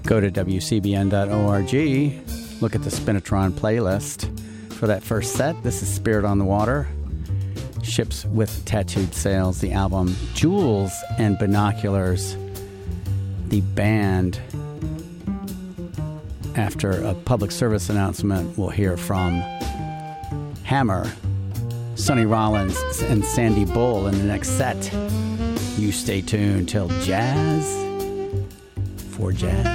Go to WCBN.org. Look at the Spinatron playlist for that first set. This is Spirit on the Water. Ships with Tattooed Sails, the album. Jewels and Binoculars, the band. After a public service announcement, we'll hear from Hammer, Sonny Rollins, and Sandy Bull in the next set. You stay tuned till Jazz for Jazz.